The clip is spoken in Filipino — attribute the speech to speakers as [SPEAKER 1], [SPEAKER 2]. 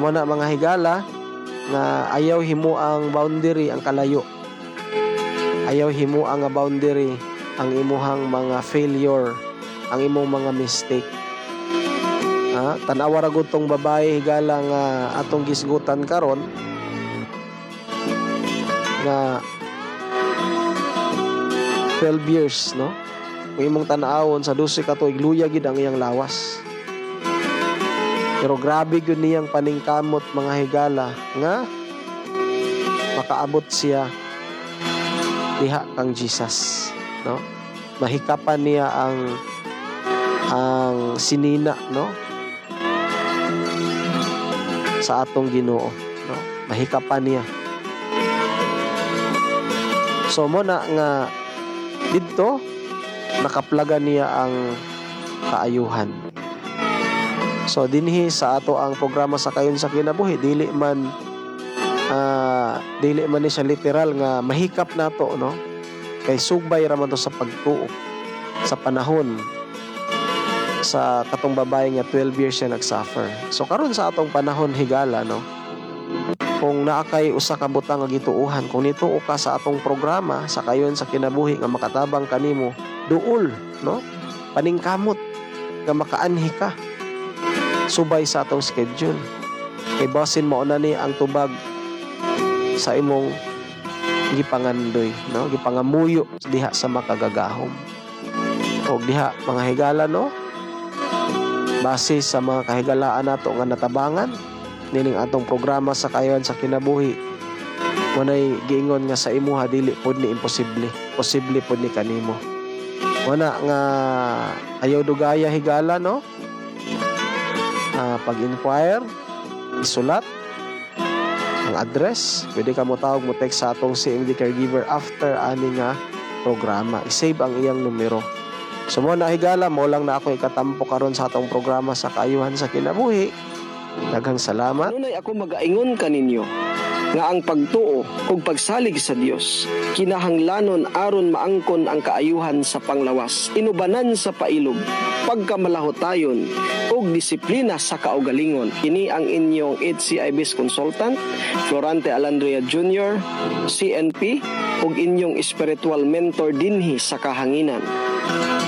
[SPEAKER 1] muna mga higala nga ayaw himo ang boundary ang kalayo. Ayaw himo ang boundary ang imuhang mga failure, ang imong mga mistake. Tanawa ra gud tong babae higala nga atong gisgutan karon nga 12 years, no? Kung imong tan-awon sa 12 ka tuig luya gid ang iyang lawas. Pero grabe gyud niyang paningkamot mga higala nga makaabot siya diha kang Jesus, no? Mahikapan niya ang sinina, no? Sa atong Ginoo, no? Mahikapan niya. So mo na nga didto nakaplaga niya ang kaayuhan. So dinhi sa ato ang programa sa Kayon sa Kinabuhi, dili man ni siya literal nga mahikap nato, no? Kay sugbay ra man to sa pagtuo sa panahon sa katong babae nga 12 years siya nagsuffer. So karon sa atong panahon higala, no? Kung naakay usa ka butang nga gituuhan, kung nituo ka sa atong programa sa Kayon sa Kinabuhi nga makatabang kanimo, duol, no? Paningkamot nga makaanhi ka subay sa atong schedule. Kay basin mo na ni ang tubag sa imong gipangandoy, no? Gipangamuyo diha sa makagagahom. O diha mga higala, no? Base sa mga kahigalaan nato nga natabangan nining atong programa sa Kayon sa Kinabuhi, manay giingon nga sa imuha dili pod ni imposible, posible pod ni kanimo. Wala nga ayaw dugaya higala, no? Pag-inquire, isulat ang address, pwede ka mo tawag mo text sa atong CMD Caregiver after ani nga programa. I-save ang iyang numero. So mo na higala, mo lang na ako ikatampo karon sa atong programa sa Kaayuhan sa Kinabuhi. Daghang salamat.
[SPEAKER 2] Nunay ako mag-aingon kaninyo nga ang pagtuo ug pagsalig sa Dios kinahanglanon aron maangkon ang kaayuhan sa panglawas, inubanan sa pailog, pagkamalahotayon ug disiplina sa kaugalingon. Kini ang inyong HCIBS consultant Florante Alandria Jr., CNP ug inyong spiritual mentor dinhi sa kahanginan.